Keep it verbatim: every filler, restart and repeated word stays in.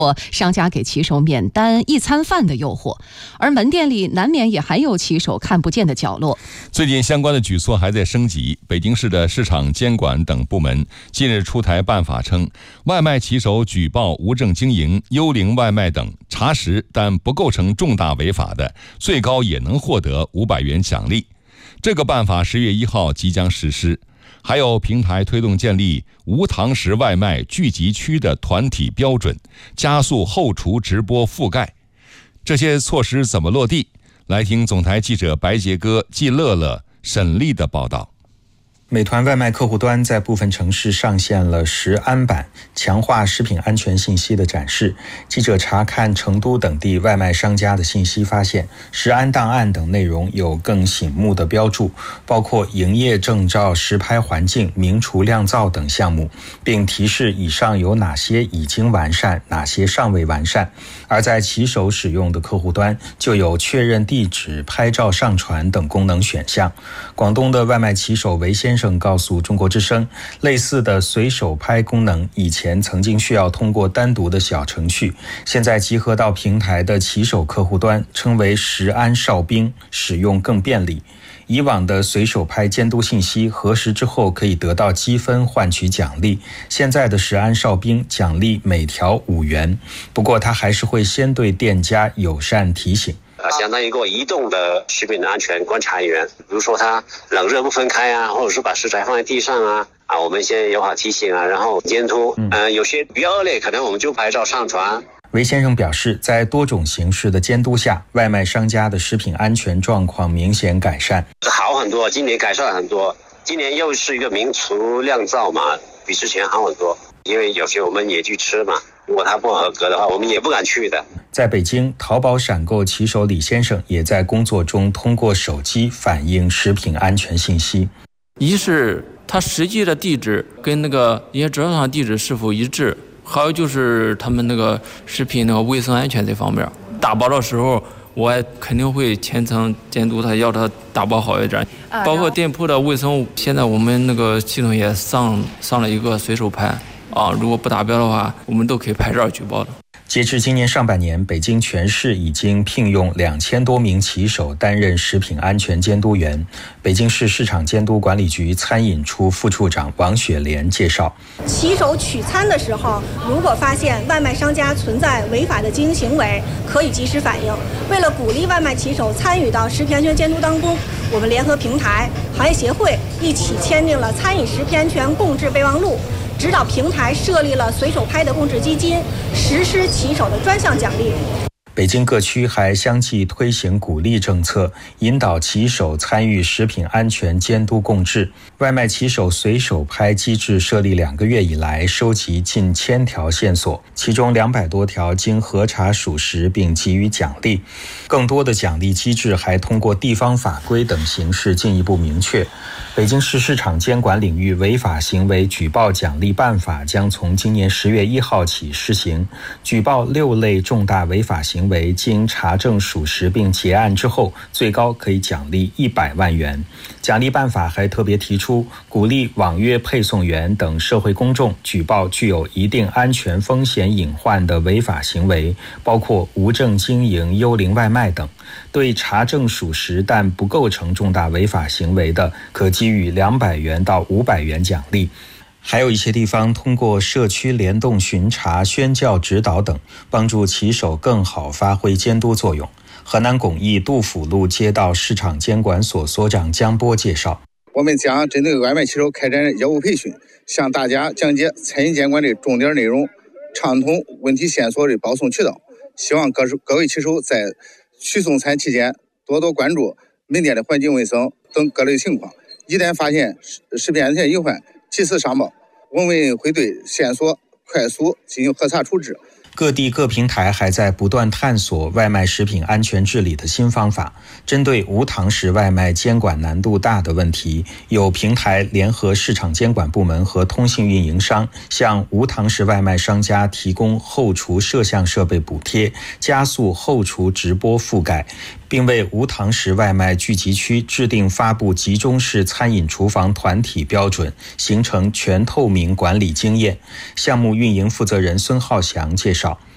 或商家给骑手免单一餐饭的诱惑，而门店里难免也还有骑手看不见的角落。 最近相关的举措还在升级，北京市的市场监管等部门近日出台办法称，外卖骑手举报无证经营、幽灵外卖等，查实但不构成重大违法的，最高也能获得五百元奖励。这个办法十月一号即将实施。还有平台推动建立无堂食外卖聚集区的团体标准，加速后厨直播覆盖。这些措施怎么落地？来听总台记者白杰哥、季乐乐、沈丽的报道。 美团外卖客户端在部分城市上线了食安版，强化食品安全信息的展示。记者查看成都等地外卖商家的信息，发现食安档案等内容有更醒目的标注，包括营业证照、实拍环境、明厨亮灶等项目，并提示以上有哪些已经完善，哪些尚未完善。而在骑手使用的客户端，就有确认地址、拍照上传等功能选项。广东的外卖骑手韦先生告诉中国之声，类似的随手拍功能以前曾经需要通过单独的小程序，现在集合到平台的骑手客户端，称为食安哨兵，使用更便利。以往的随手拍监督信息核实之后可以得到积分换取奖励，现在的食安哨兵奖励每条五元，不过它还是会先对店家友善提醒。 呃，相当于一个移动的食品安全观察员，比如说它冷热不分开啊，或者是把食材放在地上啊，啊，我们先友好提醒啊，然后监督。呃，有些比较恶劣，可能我们就拍照上传。 韦先生表示，在多种形式的监督下，外卖商家的食品安全状况明显改善， 好很多，今年改善很多。今年又是一个明厨亮灶嘛，比之前好很多。因为有些我们也去吃嘛，如果它不合格的话，我们也不敢去的。 在北京，淘宝闪购骑手李先生也在工作中通过手机反映食品安全信息。 一是它实际的地址跟那个营业执照上地址是否一致，还有就是他们那个食品那个卫生安全这方面，打包的时候我肯定会全程监督他，要他打包好一点。包括店铺的卫生，现在我们那个系统也上上了一个随手拍啊，如果不达标的话，我们都可以拍照举报的。 截至今年上半年，北京全市已经聘用两千多名骑手担任食品安全监督员。北京市市场监督管理局餐饮处副处长王雪莲介绍， 骑手取餐的时候，如果发现外卖商家存在违法的经营行为，可以及时反映。为了鼓励外卖骑手参与到食品安全监督当中，我们联合平台、行业协会一起签订了餐饮食品安全共治备忘录，指导平台设立了随手拍的共治基金，实施骑手的专项奖励。 北京各区还相继推行鼓励政策，引导骑手参与食品安全监督共治。外卖骑手随手拍机制设立两个月以来，收集近千条线索，其中两百多条经核查属实并给予奖励。更多的奖励机制还通过地方法规等形式进一步明确。北京市市场监管领域违法行为举报奖励办法将从今年十月一号起施行。举报六类重大违法行为，经查证属实并结案之后，最高可以奖励一百万元。奖励办法还特别提出，鼓励网约配送员等社会公众举报具有一定安全风险隐患的违法行为，包括无证经营、幽灵外卖等。对查证属实但不构成重大违法行为的，可给予两百元到五百元奖励。还有一些地方通过社区联动巡查、宣教指导等，帮助骑手更好发挥监督作用。河南巩义杜甫路街道市场监管所所长江波介绍， 我们将针对外卖骑手开展业务培训，向大家讲解餐饮监管的重点内容，畅通问题线索的保送渠道。希望各各位骑手在取送餐期间多多关注门店的环境卫生等各类情况，一旦发现食品安全隐患，及时上报，我们会对线索快速进行核查处置。 各地各平台还在不断探索外卖食品安全治理的新方法。针对无堂食外卖监管难度大的问题，有平台联合市场监管部门和通信运营商，向无堂食外卖商家提供后厨摄像设备补贴，加速后厨直播覆盖，并为无堂食外卖聚集区制定发布集中式餐饮厨房团体标准，形成全透明管理经验。项目运营负责人孙浩翔介绍，